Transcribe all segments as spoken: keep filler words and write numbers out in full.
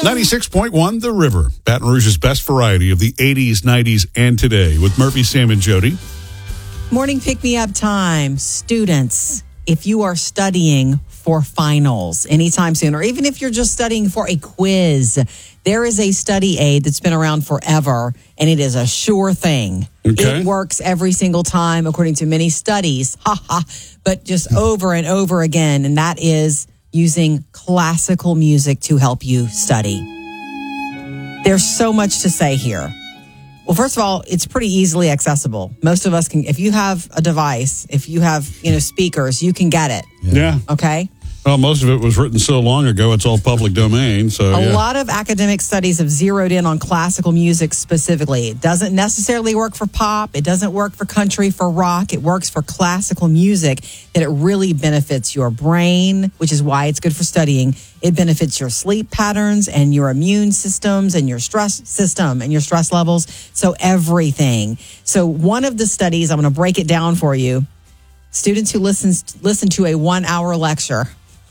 ninety-six point one The River, Baton Rouge's best variety of the eighties, nineties, and today with Murphy, Sam, and Jody. Morning pick-me-up time. Students, if you are studying for finals anytime soon, or even if you're just studying for a quiz, there is a study aid that's been around forever, and it is a sure thing. Okay. It works every single time, according to many studies, ha ha, but just over and over again, and that is using classical music to help you study. There's so much to say here. Well, first of all, it's pretty easily accessible. Most of us can, if you have a device, if you have, you know, speakers, you can get it. Yeah. Okay? Well, most of it was written so long ago, it's all public domain. So A yeah. lot of academic studies have zeroed in on classical music specifically. It doesn't necessarily work for pop. It doesn't work for country, for rock. It works for classical music, that it really benefits your brain, which is why it's good for studying. It benefits your sleep patterns and your immune systems and your stress system and your stress levels. So everything. So one of the studies, I'm going to break it down for you. Students who listens, listen to a one-hour lecture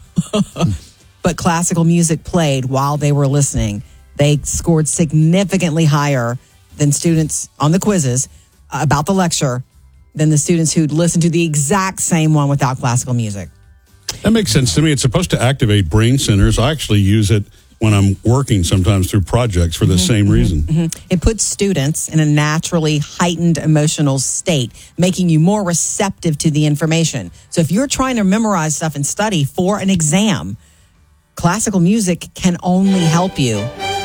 but classical music played while they were listening, they scored significantly higher than students on the quizzes uh, about the lecture than the students who'd listened to the exact same one without classical music. That makes sense to me. It's supposed to activate brain centers. I actually use it when I'm working sometimes through projects for the mm-hmm, same reason. Mm-hmm. It puts students in a naturally heightened emotional state, making you more receptive to the information. So if you're trying to memorize stuff and study for an exam, classical music can only help you.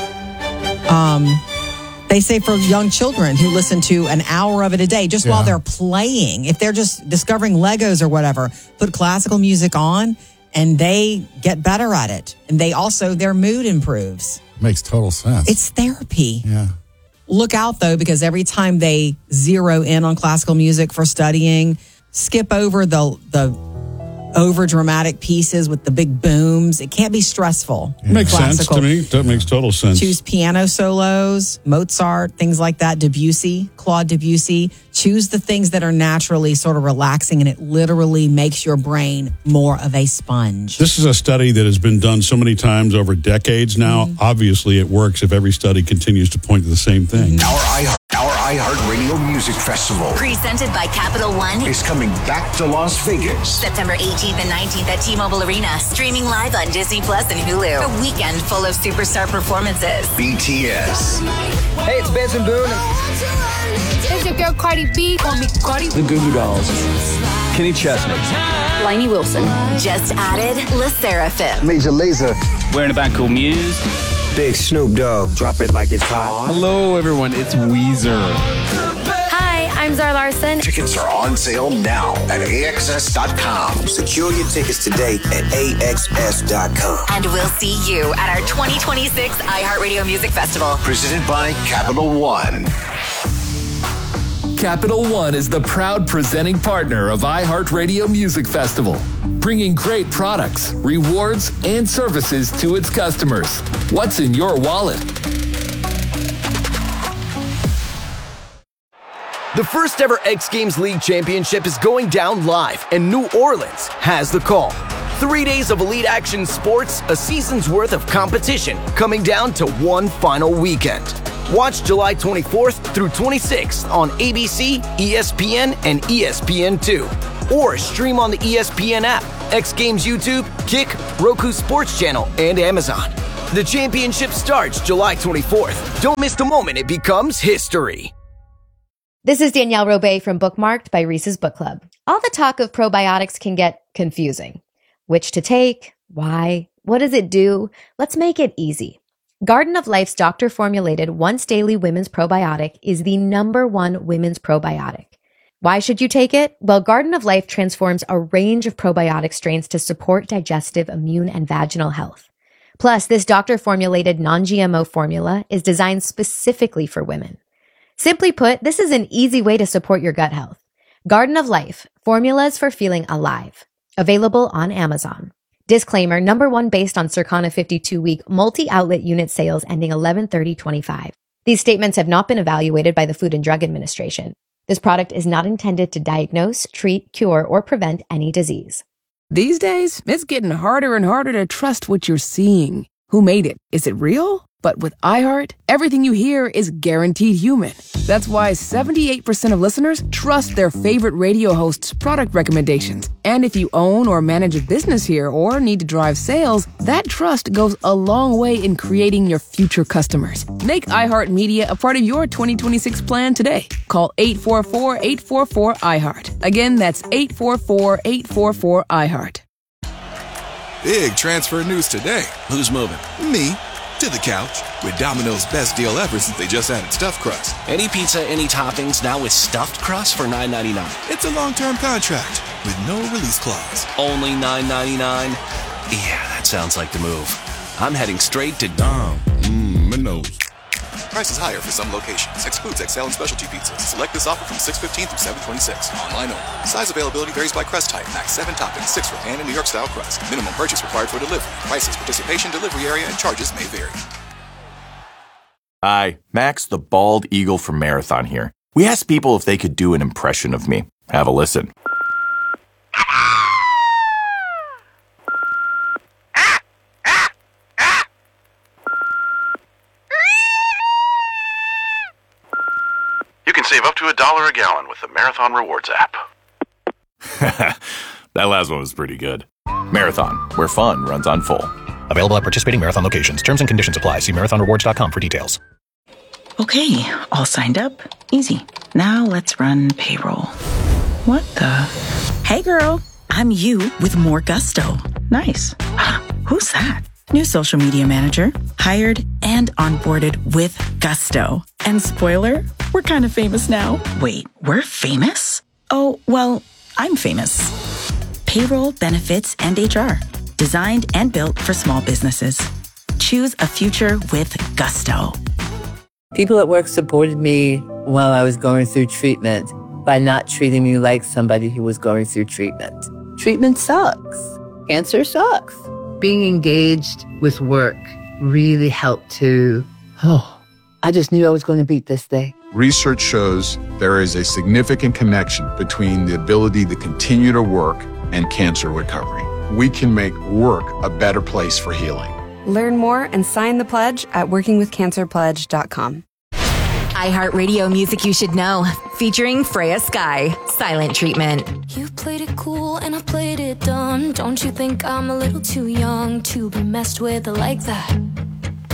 Um, they say for young children who listen to an hour of it a day, just yeah. while they're playing, if they're just discovering Legos or whatever, put classical music on, and they get better at it. And they also, their mood improves. Makes total sense. It's therapy. Yeah. Look out, though, because every time they zero in on classical music for studying, skip over the the over dramatic pieces with the big booms. It can't be stressful. Yeah. Makes Classical. sense to me. That makes total sense. Choose piano solos, Mozart, things like that, Debussy, Claude Debussy. Choose the things that are naturally sort of relaxing, and it literally makes your brain more of a sponge. This is a study that has been done so many times over decades now. Mm-hmm. Obviously, it works if every study continues to point to the same thing. Mm-hmm. Our, I, our iHeartRadio Music Festival, presented by Capital One, is coming back to Las Vegas. September eighteenth and nineteenth at T-Mobile Arena. Streaming live on Disney Plus and Hulu. A weekend full of superstar performances. B T S. Hey, it's Benson Boone. It's your girl Cardi B. Call me Cardi. The Goo Goo Dolls. Kenny Chesney. Lainey Wilson. Just added Le Seraphim. Major Lazer. We're in a band called Muse. Big Snoop Dogg. Drop it like it's hot. Hello, everyone. It's Weezer. Hi, I'm Zara Larson. Tickets are on sale now at A X S dot com. Secure your tickets today at A X S dot com. And we'll see you at our twenty twenty-six iHeartRadio Music Festival. Presented by Capital One. Capital One is the proud presenting partner of iHeartRadio Music Festival, bringing great products, rewards, and services to its customers. What's in your wallet? The first ever X Games League Championship is going down live, and New Orleans has the call. Three days of elite action sports, a season's worth of competition, coming down to one final weekend. Watch July twenty-fourth through twenty-sixth on A B C, E S P N, and E S P N two. Or stream on the E S P N app, X Games YouTube, Kick, Roku Sports Channel, and Amazon. The championship starts July twenty-fourth. Don't miss the moment it becomes history. This is Danielle Robay from Bookmarked by Reese's Book Club. All the talk of probiotics can get confusing. Which to take? Why? What does it do? Let's make it easy. Garden of Life's doctor-formulated once-daily women's probiotic is the number one women's probiotic. Why should you take it? Well, Garden of Life transforms a range of probiotic strains to support digestive, immune, and vaginal health. Plus, this doctor-formulated non-G M O formula is designed specifically for women. Simply put, this is an easy way to support your gut health. Garden of Life, formulas for feeling alive. Available on Amazon. Disclaimer, number one based on Circana fifty-two week multi-outlet unit sales ending eleven thirty twenty-five. These statements have not been evaluated by the Food and Drug Administration. This product is not intended to diagnose, treat, cure, or prevent any disease. These days, it's getting harder and harder to trust what you're seeing. Who made it? Is it real? But with iHeart, everything you hear is guaranteed human. That's why seventy-eight percent of listeners trust their favorite radio host's product recommendations. And if you own or manage a business here or need to drive sales, that trust goes a long way in creating your future customers. Make iHeartMedia a part of your twenty twenty-six plan today. Call eight four four, eight four four, iHeart. Again, that's eight four four, eight four four, iHeart. Big transfer news today. Who's moving? Me. To the couch with Domino's best deal ever since they just added stuffed crust. Any pizza, any toppings, now with stuffed crust for nine ninety-nine. It's a long-term contract with no release clause. Only nine ninety-nine? Yeah, that sounds like the move. I'm heading straight to Dom. Mmm, Minos. Prices higher for some locations. Excludes X L and specialty pizzas. Select this offer from six fifteen through seven twenty-six. Online only. Size availability varies by crust type. Max seven toppings, six for pan and New York style crust. Minimum purchase required for delivery. Prices, participation, delivery area, and charges may vary. Hi, Max the Bald Eagle from Marathon here. We asked people if they could do an impression of me. Have a listen. You can save up to a dollar a gallon with the Marathon Rewards app. That last one was pretty good. Marathon, where fun runs on full. Available at participating Marathon locations. Terms and conditions apply. See marathon rewards dot com for details. Okay, all signed up. Easy. Now let's run payroll. What the? Hey girl, I'm you with more gusto. Nice. Who's that? New social media manager. Hired and onboarded with gusto. And spoiler, we're kind of famous now. Wait, we're famous? Oh, well, I'm famous. Payroll, benefits, and H R. Designed and built for small businesses. Choose a future with gusto. People at work supported me while I was going through treatment by not treating me like somebody who was going through treatment. Treatment sucks. Cancer sucks. Being engaged with work really helped to, oh, I just knew I was going to beat this thing. Research shows there is a significant connection between the ability to continue to work and cancer recovery. We can make work a better place for healing. Learn more and sign the pledge at working with cancer pledge dot com. iHeartRadio Music You Should Know, featuring Freya Sky, Silent Treatment. You played it cool and I played it dumb. Don't you think I'm a little too young to be messed with like that?